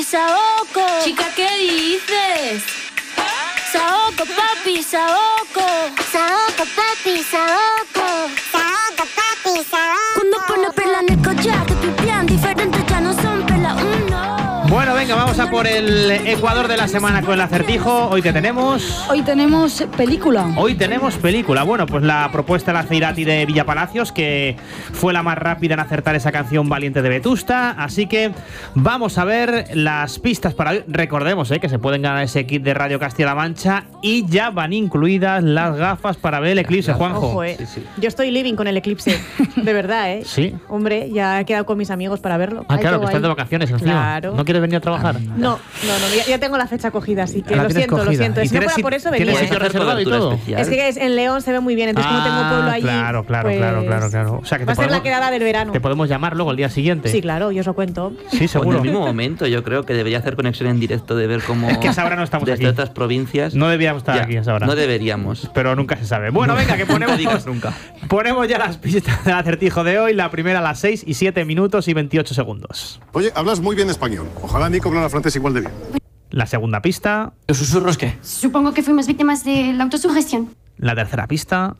Saoko. Chica, ¿qué dices? Saoko, papi, Saoko. Saoko, papi, Saoko. Saoko, papi, Saoko. Cuando pone perla en el collar, te pipián diferentes, ya no son perla uno. Bueno, venga, vamos a por el Ecuador de la semana con el acertijo. Hoy que tenemos... Hoy tenemos película. Hoy tenemos película. Bueno, pues la propuesta de la Ceirati de Villa Palacios, que fue la más rápida en acertar esa canción Valiente de Vetusta. Así que vamos a ver las pistas para hoy. Recordemos que se pueden ganar ese kit de Radio Castilla-La Mancha y ya van incluidas las gafas para ver el eclipse, Juanjo. Ojo, Sí. Yo estoy living con el eclipse, de verdad, ¿eh? Sí. Hombre, ya he quedado con mis amigos para verlo. Ah, claro, que estás de vacaciones encima. Claro. ¿No quieres venir a trabajar? No, ya tengo la fecha cogida, así que La lo tienes siento, cogida. lo siento. ¿Y Si no tienes fuera por eso venía. ¿Tienes sitio reservado y todo? Es que en León se ve muy bien, entonces como tengo pueblo allí, Claro. pues, O sea, que va a ser la quedada del verano. te podemos llamar luego el día siguiente. Sí, claro, yo os lo cuento. Sí, En seguro. el mismo momento, yo creo que debería hacer conexión en directo de ver cómo. Es que a esa hora no estamos desde aquí. otras provincias. No debíamos estar Ya, aquí a esa hora. No deberíamos. Pero nunca se sabe. Bueno, venga, que ponemos, digas nunca. Ponemos ya las pistas del acertijo de hoy. La primera a las 6 y 7 minutos y 28 segundos. Oye, hablas muy bien español. Ojalá Nico hablara francés igual de bien. La segunda pista. ¿Los susurros qué? Supongo que fuimos víctimas de la autosugestión. La tercera pista.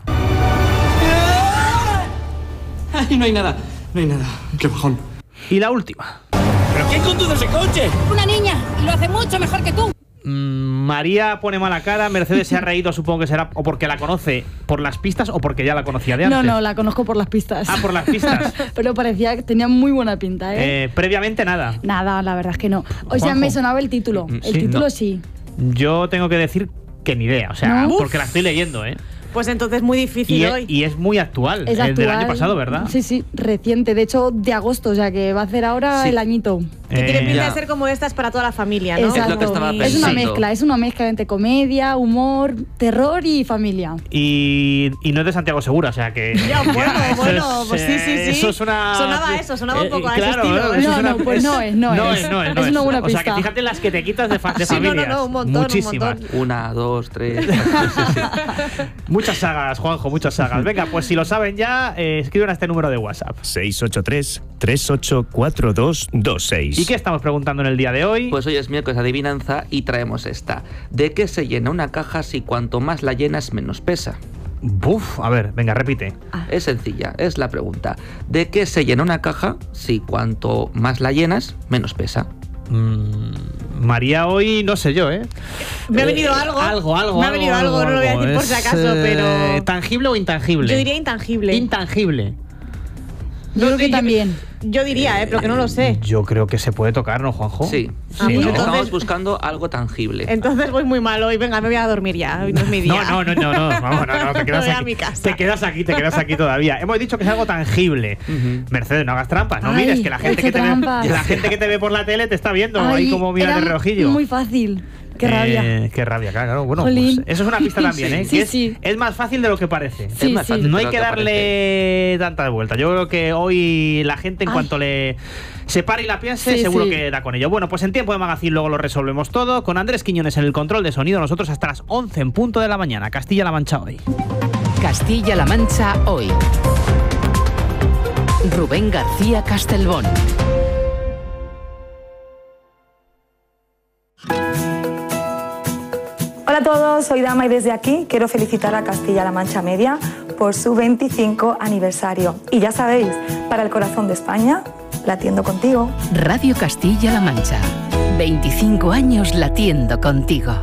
Ay, no hay nada. No hay nada. Qué bajón. Y la última. ¿Pero quién conduce ese coche? Una niña, y lo hace mucho mejor que tú. María pone mala cara. Mercedes se ha reído, supongo que será o porque la conoce por las pistas o porque ya la conocía de antes. No, la conozco por las pistas. Ah, por las pistas. Pero parecía que tenía muy buena pinta, ¿eh? Previamente nada. Nada, la verdad es que no. O sea, Juanjo. me sonaba el título. El Sí, título no. sí. Yo tengo que decir que ni idea. O sea, ¿No? porque la estoy leyendo, ¿eh? Pues entonces muy difícil hoy. Y es muy actual. Es actual. Del año pasado, ¿verdad? Sí, reciente. De hecho, de agosto, o sea que va a hacer ahora Sí. el añito. Y tiene pinta ya. de ser como estas para toda la familia, ¿no? Exacto. Es lo que estaba Es una pensando. mezcla entre comedia, humor, terror y familia. Y no es de Santiago Segura, o sea que... Ya, bueno, eso es, pues sí. Eso es una... Sonaba un poco a ese claro, estilo. eso No, es una- no, pues no es. No Es una buena O sea que pista. fíjate las que te quitas de Sí, no, familias. un montón, Muchísimas. un montón. 1, 2, 3. Muchas sagas, Juanjo, muchas sagas. Venga, pues si lo saben ya, escriban a este número de WhatsApp. 683-384226. ¿Y qué estamos preguntando en el día de hoy? Pues hoy es miércoles de adivinanza y traemos esta. ¿De qué se llena una caja si cuanto más la llenas menos pesa? Buf, a ver, venga, repite. Es sencilla, es la pregunta. ¿De qué se llena una caja si cuanto más la llenas menos pesa? María hoy, no sé yo, ¿eh? Me ha venido algo. Me ha venido algo, no lo voy a decir por si acaso, pero... ¿Tangible o intangible? Yo diría intangible. Intangible. Yo creo que también. Yo diría, pero que no lo sé. Yo creo que se puede tocar, ¿no, Juanjo? Sí. Ah, pues ¿no? entonces- Estamos buscando algo tangible. Entonces voy muy mal hoy. Venga, me voy a dormir ya. Hoy no es mi día. No, vamos, no, te quedas Me voy a aquí. mi casa. Te quedas aquí todavía. Hemos dicho que es algo tangible. Mercedes, no hagas trampas, no Ay, mires, que la gente he hecho que trampas. la gente que te ve por la tele te está viendo ahí Ay, como mira era de relojillo. Muy fácil. Qué rabia. Qué rabia, claro. Bueno, Jolín. pues eso es una pista también, ¿eh? Sí, Que sí. es más fácil de lo que parece. Sí, es más sí. fácil No de hay lo que parece. darle tanta vuelta. Yo creo que hoy la gente, en Ay. cuanto le se pare y la piense, Sí, seguro sí. que da con ello. Bueno, pues en Tiempo de Magazine luego lo resolvemos todo. Con Andrés Quiñones en el control de sonido, nosotros hasta las 11 en punto de la mañana. Castilla-La Mancha hoy. Castilla-La Mancha hoy. Rubén García Castelbón. Hola a todos, soy Dama y desde aquí quiero felicitar a Castilla-La Mancha Media por su 25 aniversario. Y ya sabéis, para el corazón de España, latiendo contigo. Radio Castilla-La Mancha. 25 años latiendo contigo.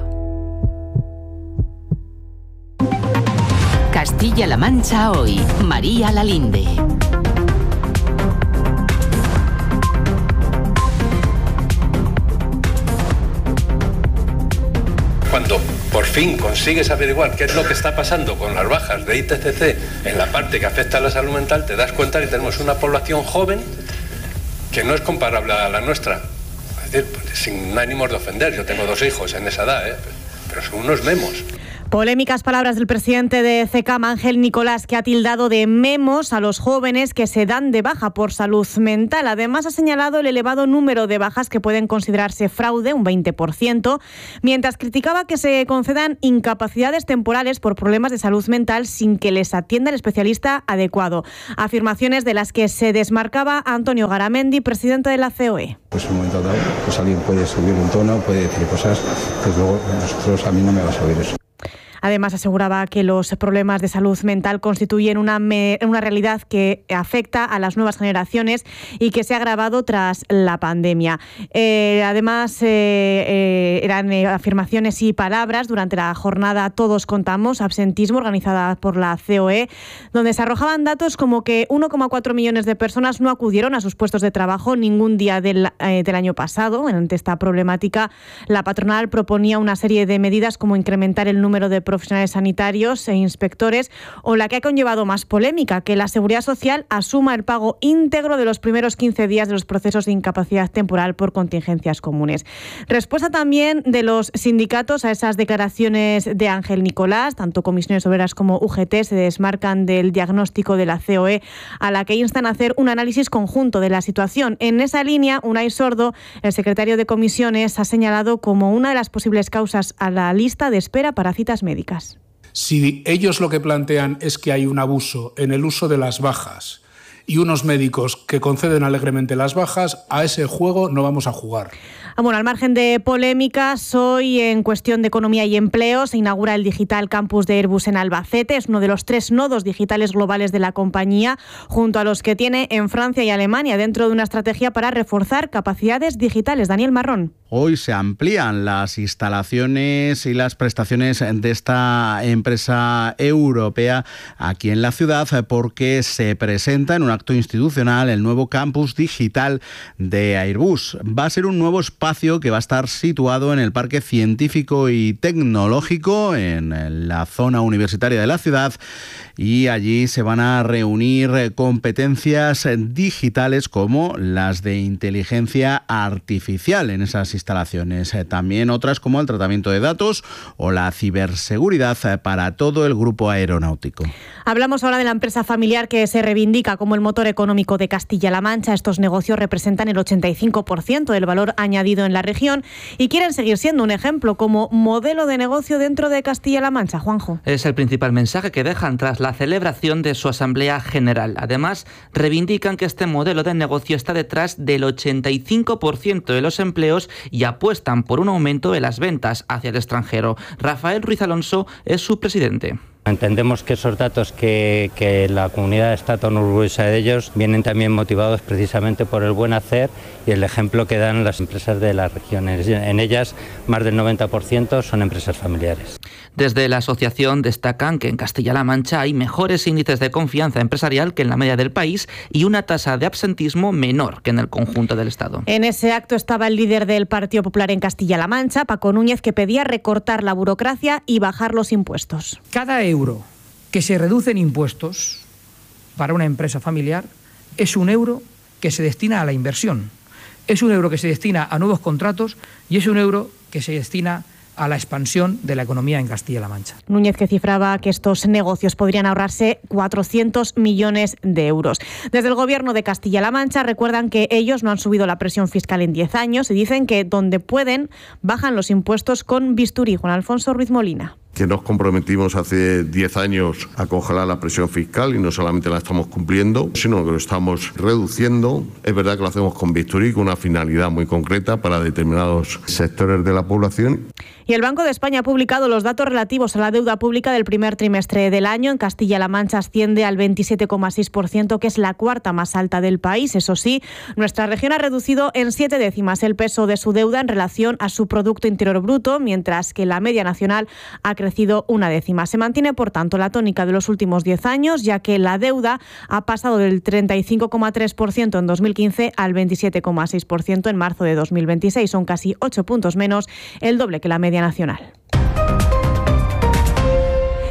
Castilla-La Mancha hoy. María Lalinde. Cuando por fin consigues averiguar qué es lo que está pasando con las bajas de ITCC en la parte que afecta a la salud mental, te das cuenta que tenemos una población joven que no es comparable a la nuestra. Es decir, sin ánimos de ofender, yo tengo 2 hijos en esa edad, pero son unos memos. Polémicas palabras del presidente de CECAM, Ángel Nicolás, que ha tildado de memos a los jóvenes que se dan de baja por salud mental. Además, ha señalado el elevado número de bajas que pueden considerarse fraude, un 20%, mientras criticaba que se concedan incapacidades temporales por problemas de salud mental sin que les atienda el especialista adecuado. Afirmaciones de las que se desmarcaba Antonio Garamendi, presidente de la COE. Pues en un momento dado, pues alguien puede subir un tono, puede decir cosas, pues luego a mí no me vas a oír eso. Además, aseguraba que los problemas de salud mental constituyen una realidad que afecta a las nuevas generaciones y que se ha agravado tras la pandemia. Además, eran afirmaciones y palabras durante la jornada Todos Contamos, absentismo, organizada por la COE, donde se arrojaban datos como que 1,4 millones de personas no acudieron a sus puestos de trabajo ningún día del año pasado. Ante esta problemática, la patronal proponía una serie de medidas como incrementar el número de profesionales sanitarios e inspectores, o la que ha conllevado más polémica, que la Seguridad Social asuma el pago íntegro de los primeros 15 días de los procesos de incapacidad temporal por contingencias comunes. Respuesta también de los sindicatos a esas declaraciones de Ángel Nicolás. Tanto Comisiones Obreras como UGT se desmarcan del diagnóstico de la COE, a la que instan a hacer un análisis conjunto de la situación. En esa línea, Unai Sordo, el secretario de Comisiones, ha señalado como una de las posibles causas a la lista de espera para citas médicas. Si ellos lo que plantean es que hay un abuso en el uso de las bajas y unos médicos que conceden alegremente las bajas, a ese juego no vamos a jugar. Bueno, al margen de polémicas, hoy en cuestión de economía y empleo se inaugura el Digital Campus de Airbus en Albacete. Es uno de los 3 nodos digitales globales de la compañía, junto a los que tiene en Francia y Alemania, dentro de una estrategia para reforzar capacidades digitales. Daniel Marrón. Hoy se amplían las instalaciones y las prestaciones de esta empresa europea aquí en la ciudad, porque se presenta en un acto institucional el nuevo campus digital de Airbus. Va a ser un nuevo espacio que va a estar situado en el Parque Científico y Tecnológico, en la zona universitaria de la ciudad, y allí se van a reunir competencias digitales como las de inteligencia artificial en esas instalaciones. También otras como el tratamiento de datos o la ciberseguridad para todo el grupo aeronáutico. Hablamos ahora de la empresa familiar que se reivindica como el motor económico de Castilla-La Mancha. Estos negocios representan el 85% del valor añadido en la región y quieren seguir siendo un ejemplo como modelo de negocio dentro de Castilla-La Mancha. Juanjo. Es el principal mensaje que dejan tras la celebración de su Asamblea General. Además, reivindican que este modelo de negocio está detrás del 85% de los empleos y apuestan por un aumento de las ventas hacia el extranjero. Rafael Ruiz Alonso es su presidente. Entendemos que esos datos que la comunidad está tan orgullosa de ellos vienen también motivados precisamente por el buen hacer y el ejemplo que dan las empresas de las regiones. En ellas, más del 90% son empresas familiares. Desde la asociación destacan que en Castilla-La Mancha hay mejores índices de confianza empresarial que en la media del país y una tasa de absentismo menor que en el conjunto del Estado. En ese acto estaba el líder del Partido Popular en Castilla-La Mancha, Paco Núñez, que pedía recortar la burocracia y bajar los impuestos. Cada euro que se reduce en impuestos para una empresa familiar es un euro que se destina a la inversión, es un euro que se destina a nuevos contratos y es un euro que se destina a la expansión de la economía en Castilla-La Mancha. Núñez, que cifraba que estos negocios podrían ahorrarse 400 millones de euros. Desde el Gobierno de Castilla-La Mancha recuerdan que ellos no han subido la presión fiscal en 10 años y dicen que donde pueden bajan los impuestos con bisturí. Juan Alfonso Ruiz Molina. Que nos comprometimos hace 10 años a congelar la presión fiscal y no solamente la estamos cumpliendo, sino que lo estamos reduciendo. Es verdad que lo hacemos con bisturí, con una finalidad muy concreta para determinados sectores de la población. Y el Banco de España ha publicado los datos relativos a la deuda pública del primer trimestre del año. En Castilla-La Mancha asciende al 27,6%, que es la cuarta más alta del país. Eso sí, nuestra región ha reducido en 7 décimas el peso de su deuda en relación a su Producto Interior Bruto, mientras que la media nacional ha crecido 1 décima. Se mantiene, por tanto, la tónica de los últimos 10 años, ya que la deuda ha pasado del 35,3% en 2015 al 27,6% en marzo de 2026. Son casi 8 puntos menos, el doble que la media nacional.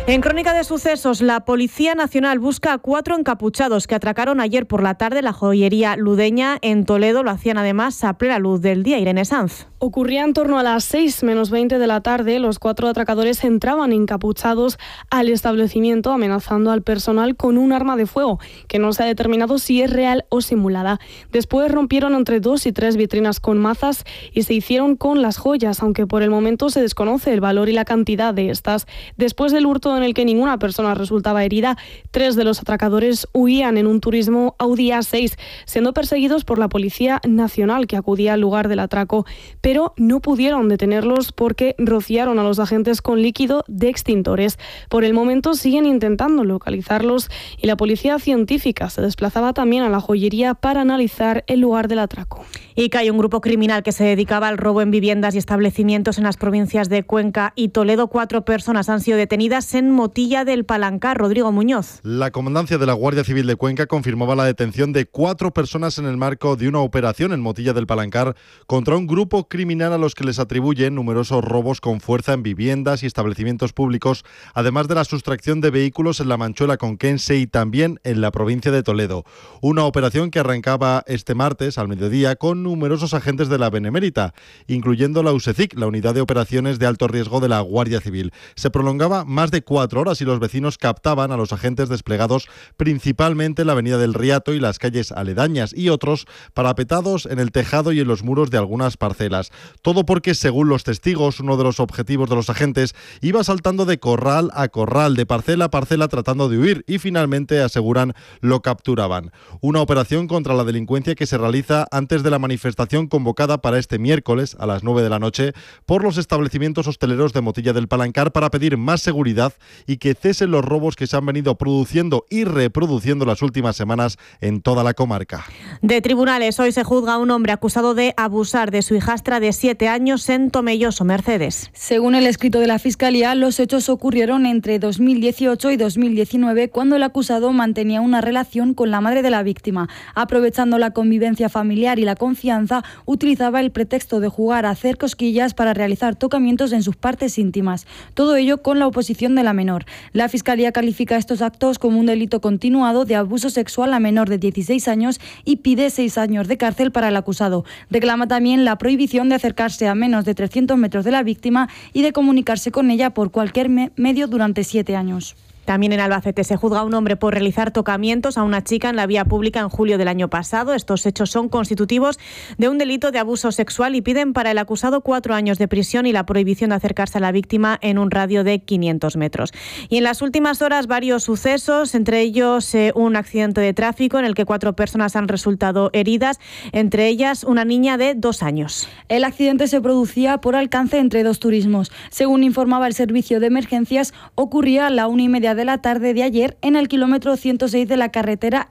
En crónica de sucesos, la Policía Nacional busca a 4 encapuchados que atracaron ayer por la tarde la joyería Ludeña en Toledo. Lo hacían además a plena luz del día. Irene Sanz. Ocurría en torno a las 6 menos 20 de la tarde. Los 4 atracadores entraban encapuchados al establecimiento amenazando al personal con un arma de fuego, que no se ha determinado si es real o simulada. Después rompieron entre 2 y 3 vitrinas con mazas y se hicieron con las joyas, aunque por el momento se desconoce el valor y la cantidad de estas. Después del hurto en el que ninguna persona resultaba herida, 3 de los atracadores huían en un turismo Audi A6, siendo perseguidos por la Policía Nacional, que acudía al lugar del atraco, pero no pudieron detenerlos porque rociaron a los agentes con líquido de extintores. Por el momento siguen intentando localizarlos y la policía científica se desplazaba también a la joyería para analizar el lugar del atraco. Y que hay un grupo criminal que se dedicaba al robo en viviendas y establecimientos en las provincias de Cuenca y Toledo. 4 personas han sido detenidas en Motilla del Palancar. Rodrigo Muñoz. La comandancia de la Guardia Civil de Cuenca confirmaba la detención de 4 personas en el marco de una operación en Motilla del Palancar contra un grupo criminal a los que les atribuyen numerosos robos con fuerza en viviendas y establecimientos públicos, además de la sustracción de vehículos en la Manchuela conquense y también en la provincia de Toledo. Una operación que arrancaba este martes al mediodía con numerosos agentes de la Benemérita, incluyendo la USECIC, la Unidad de Operaciones de Alto Riesgo de la Guardia Civil. Se prolongaba más de 4 horas y los vecinos captaban a los agentes desplegados principalmente en la Avenida del Riato y las calles aledañas, y otros parapetados en el tejado y en los muros de algunas parcelas. Todo porque, según los testigos, uno de los objetivos de los agentes iba saltando de corral a corral, de parcela a parcela, tratando de huir, y finalmente, aseguran, lo capturaban. Una operación contra la delincuencia que se realiza antes de la manifestación convocada para este miércoles a las 9 de la noche por los establecimientos hosteleros de Motilla del Palancar para pedir más seguridad y que cesen los robos que se han venido produciendo y reproduciendo las últimas semanas en toda la comarca. De tribunales, hoy se juzga a un hombre acusado de abusar de su hijastra de 7 años en Tomelloso. Mercedes. Según el escrito de la Fiscalía, los hechos ocurrieron entre 2018 y 2019, cuando el acusado mantenía una relación con la madre de la víctima. Aprovechando la convivencia familiar y la confianza, utilizaba el pretexto de jugar a hacer cosquillas para realizar tocamientos en sus partes íntimas. Todo ello con la oposición de la menor. La Fiscalía califica estos actos como un delito continuado de abuso sexual a menor de 16 años y pide 6 años de cárcel para el acusado. Reclama también la prohibición de acercarse a menos de 300 metros de la víctima y de comunicarse con ella por cualquier medio durante 7 años. También en Albacete se juzga a un hombre por realizar tocamientos a una chica en la vía pública en julio del año pasado. Estos hechos son constitutivos de un delito de abuso sexual y piden para el acusado 4 años de prisión y la prohibición de acercarse a la víctima en un radio de 500 metros. Y en las últimas horas varios sucesos, entre ellos un accidente de tráfico en el que 4 personas han resultado heridas, entre ellas una niña de 2 años. El accidente se producía por alcance entre 2 turismos. Según informaba el servicio de emergencias, ocurría a la 1:30 de la tarde de ayer en el kilómetro 106 de la carretera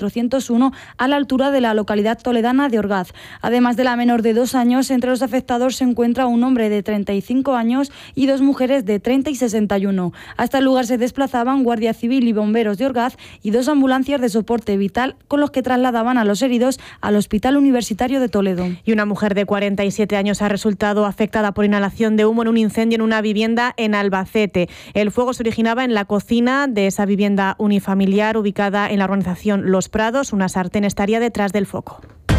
N401 a la altura de la localidad toledana de Orgaz. Además de la menor de 2 años, entre los afectados se encuentra un hombre de 35 años y 2 mujeres de 30 y 61. Hasta el lugar se desplazaban Guardia Civil y bomberos de Orgaz y 2 ambulancias de soporte vital con los que trasladaban a los heridos al Hospital Universitario de Toledo. Y una mujer de 47 años ha resultado afectada por inhalación de humo en un incendio en una vivienda en Albacete. El fuego se originaba en la cocina de esa vivienda unifamiliar ubicada en la urbanización Los Prados. Una sartén estaría detrás del foco.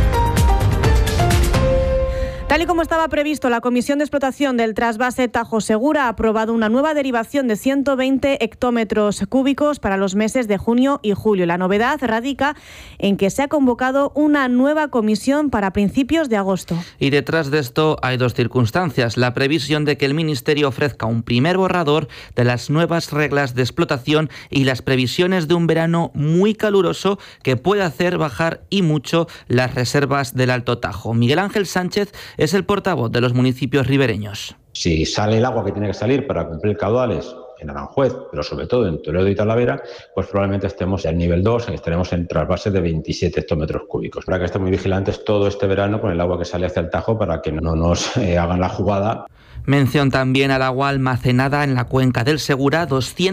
Tal y como estaba previsto, la Comisión de Explotación del Trasvase Tajo Segura ha aprobado una nueva derivación de 120 hectómetros cúbicos para los meses de junio y julio. La novedad radica en que se ha convocado una nueva comisión para principios de agosto. Y detrás de esto hay 2 circunstancias. La previsión de que el Ministerio ofrezca un primer borrador de las nuevas reglas de explotación y las previsiones de un verano muy caluroso que puede hacer bajar y mucho las reservas del Alto Tajo. Miguel Ángel Sánchez es el portavoz de los municipios ribereños. Si sale el agua que tiene que salir para cumplir caudales en Aranjuez, pero sobre todo en Toledo y Talavera, pues probablemente estemos en nivel 2, estaremos en trasvase de 27 hectómetros cúbicos. Habrá que estar muy vigilantes todo este verano con el agua que sale hacia el Tajo para que no nos hagan la jugada. Mención también al agua almacenada en la cuenca del Segura,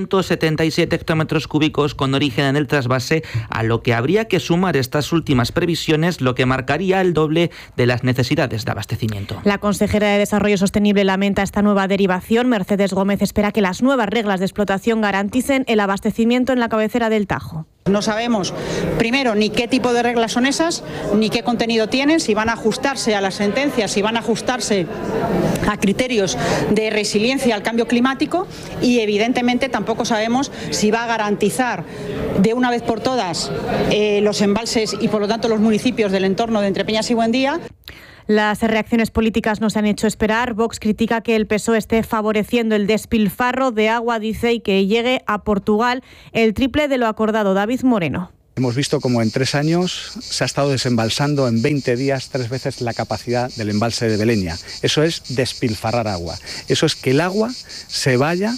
277 hectómetros cúbicos con origen en el trasvase, a lo que habría que sumar estas últimas previsiones, lo que marcaría el doble de las necesidades de abastecimiento. La consejera de Desarrollo Sostenible lamenta esta nueva derivación. Mercedes Gómez espera que las nuevas reglas de explotación garanticen el abastecimiento en la cabecera del Tajo. No sabemos, primero, ni qué tipo de reglas son esas, ni qué contenido tienen, si van a ajustarse a las sentencias, si van a ajustarse a criterios de resiliencia al cambio climático, y evidentemente tampoco sabemos si va a garantizar de una vez por todas los embalses y por lo tanto los municipios del entorno de Entrepeñas y Buendía. Las reacciones políticas no se han hecho esperar. Vox critica que el PSOE esté favoreciendo el despilfarro de agua, dice, y que llegue a Portugal el triple de lo acordado. David Moreno. Hemos visto como en 3 años se ha estado desembalsando en 20 días 3 veces la capacidad del embalse de Beleña. Eso es despilfarrar agua. Eso es que el agua se vaya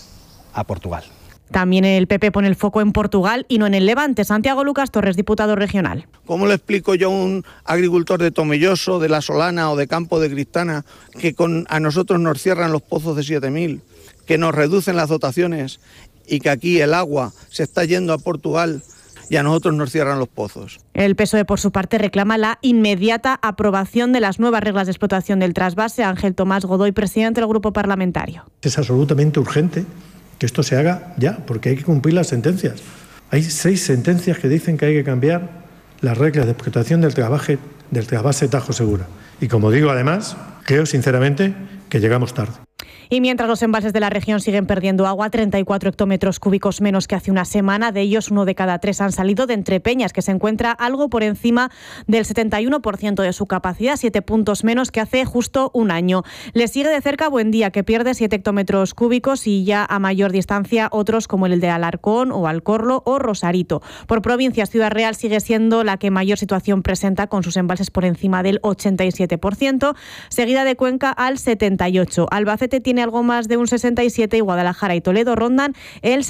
a Portugal. También el PP pone el foco en Portugal y no en el Levante. Santiago Lucas Torres, diputado regional. ¿Cómo le explico yo a un agricultor de Tomelloso, de La Solana o de Campo de Cristana que a nosotros nos cierran los pozos de 7.000, que nos reducen las dotaciones y que aquí el agua se está yendo a Portugal y a nosotros nos cierran los pozos? El PSOE, por su parte, reclama la inmediata aprobación de las nuevas reglas de explotación del trasvase. Ángel Tomás Godoy, presidente del grupo parlamentario. Es absolutamente urgente que esto se haga ya, porque hay que cumplir las sentencias. Hay 6 sentencias que dicen que hay que cambiar las reglas de explotación del trasvase Tajo Segura. Y como digo, además, creo sinceramente que llegamos tarde. Y mientras los embalses de la región siguen perdiendo agua, 34 hectómetros cúbicos menos que hace una semana. De ellos, 1 de cada 3 han salido de Entrepeñas, que se encuentra algo por encima del 71% de su capacidad, 7 puntos menos que hace justo un año. Le sigue de cerca Buendía, que pierde 7 hectómetros cúbicos, y ya a mayor distancia otros como el de Alarcón o Alcorlo o Rosarito. Por provincias, Ciudad Real sigue siendo la que mayor situación presenta, con sus embalses por encima del 87%, seguida de Cuenca al 78%. Albacete tiene algo más de un 67% y Guadalajara y Toledo rondan el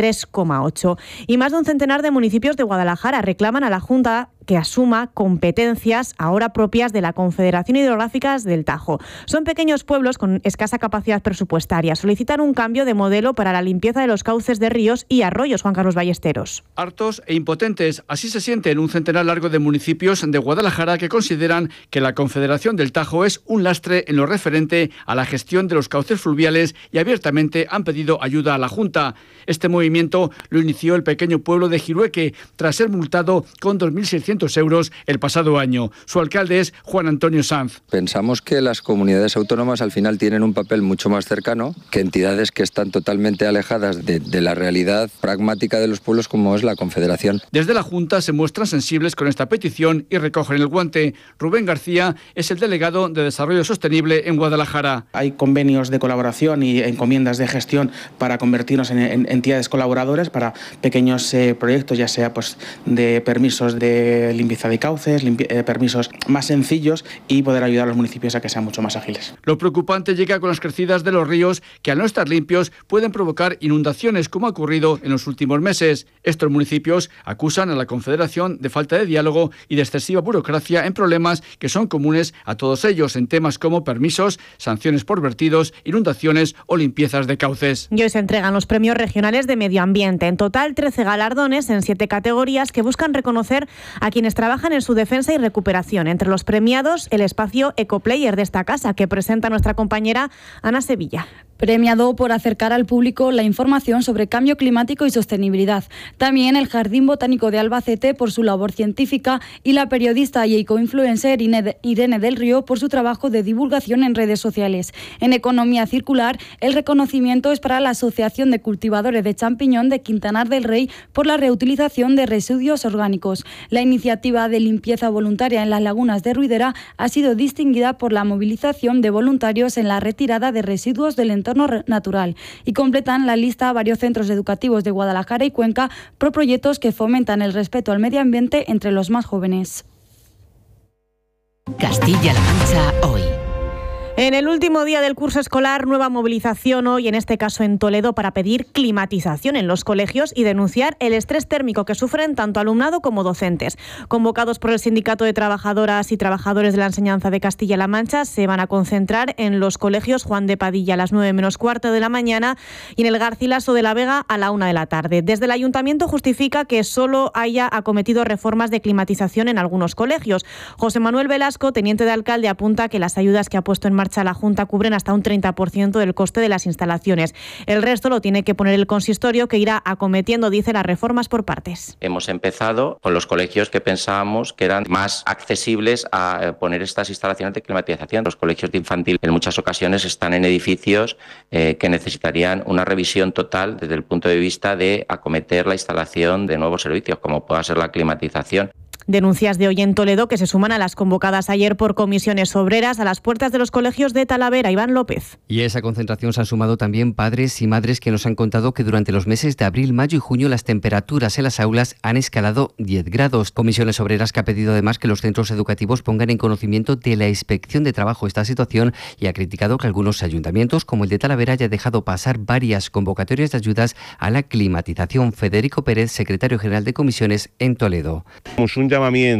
63,8%. Y más de un centenar de municipios de Guadalajara reclaman a la Junta que asuma competencias ahora propias de la Confederación Hidrográfica del Tajo. Son pequeños pueblos con escasa capacidad presupuestaria. Solicitan un cambio de modelo para la limpieza de los cauces de ríos y arroyos. Juan Carlos Ballesteros. Hartos e impotentes, así se sienten un centenar largo de municipios de Guadalajara que consideran que la Confederación del Tajo es un lastre en lo referente a la gestión de los cauces fluviales y abiertamente han pedido ayuda a la Junta. Este movimiento lo inició el pequeño pueblo de Jirueque tras ser multado con 2.600 euros el pasado año. Su alcalde es Juan Antonio Sanz. Pensamos que las comunidades autónomas al final tienen un papel mucho más cercano que entidades que están totalmente alejadas de la realidad pragmática de los pueblos como es la Confederación. Desde la Junta se muestran sensibles con esta petición y recogen el guante. Rubén García es el delegado de Desarrollo Sostenible en Guadalajara. Hay convenios de colaboración y encomiendas de gestión para convertirnos en entidades colaboradoras para pequeños proyectos, ya sea pues de permisos de limpieza de cauces, permisos más sencillos y poder ayudar a los municipios a que sean mucho más ágiles. Lo preocupante llega con las crecidas de los ríos que al no estar limpios pueden provocar inundaciones como ha ocurrido en los últimos meses. Estos municipios acusan a la Confederación de falta de diálogo y de excesiva burocracia en problemas que son comunes a todos ellos en temas como permisos, sanciones por vertidos, inundaciones o limpiezas de cauces. Y hoy se entregan los premios regionales de medio ambiente. En total, 13 galardones en 7 categorías que buscan reconocer a quienes trabajan en su defensa y recuperación. Entre los premiados, el espacio Ecoplayer de esta casa, que presenta nuestra compañera Ana Sevilla. Premiado por acercar al público la información sobre cambio climático y sostenibilidad. También el Jardín Botánico de Albacete por su labor científica y la periodista y ecoinfluencer Irene del Río por su trabajo de divulgación en redes sociales. En economía circular, el reconocimiento es para la Asociación de Cultivadores de Champiñón de Quintanar del Rey por la reutilización de residuos orgánicos. La iniciativa de limpieza voluntaria en las lagunas de Ruidera ha sido distinguida por la movilización de voluntarios en la retirada de residuos del entorno natural, y completan la lista varios centros educativos de Guadalajara y Cuenca por proyectos que fomentan el respeto al medio ambiente entre los más jóvenes. Castilla-La Mancha hoy. En el último día del curso escolar, nueva movilización hoy, en este caso en Toledo, para pedir climatización en los colegios y denunciar el estrés térmico que sufren tanto alumnado como docentes. Convocados por el Sindicato de Trabajadoras y Trabajadores de la Enseñanza de Castilla-La Mancha, se van a concentrar en los colegios Juan de Padilla a las 9:15 de la mañana y en el Garcilaso de la Vega a la 1 de la tarde. Desde el Ayuntamiento justifica que solo haya acometido reformas de climatización en algunos colegios. José Manuel Velasco, teniente de alcalde, apunta que las ayudas que ha puesto en marcha la Junta cubren hasta un 30% del coste de las instalaciones. El resto lo tiene que poner el consistorio, que irá acometiendo, dice, las reformas por partes. Hemos empezado con los colegios que pensábamos que eran más accesibles a poner estas instalaciones de climatización. Los colegios de infantil en muchas ocasiones están en edificios que necesitarían una revisión total desde el punto de vista de acometer la instalación de nuevos servicios, como pueda ser la climatización. Denuncias de hoy en Toledo que se suman a las convocadas ayer por comisiones obreras a las puertas de los colegios de Talavera. Iván López. Y a esa concentración se han sumado también padres y madres que nos han contado que durante los meses de abril, mayo y junio las temperaturas en las aulas han escalado 10 grados. Comisiones obreras que ha pedido además que los centros educativos pongan en conocimiento de la Inspección de Trabajo esta situación y ha criticado que algunos ayuntamientos, como el de Talavera, haya dejado pasar varias convocatorias de ayudas a la climatización. Federico Pérez, secretario general de comisiones en Toledo. Un llamamiento